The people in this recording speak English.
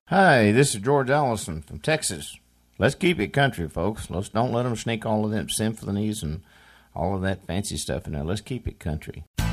Hi, this is George Allison from Texas. Let's keep it country, folks. Let's don't let them sneak all of them symphonies and all of that fancy stuff in there. Let's keep it country.